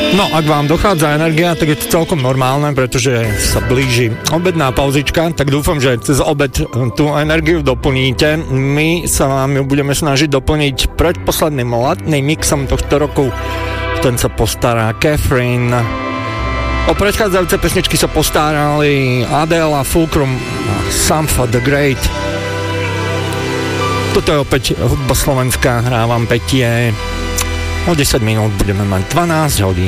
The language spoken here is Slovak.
No, ak vám dochádza energia, tak je to celkom normálne, pretože sa blíži obedná pauzička, tak dúfam, že cez obed tú energiu doplníte. My sa vám ju budeme snažiť doplniť predposledným letným mixom tohto roku. Ten sa postará Catherine. O predchádzajúce pesničky sa postarali Adele, Fulcrum a Sampha the Great. Toto je opäť hudba slovenská, hrávam Petie. O 10 minút budeme mať 12 hodín.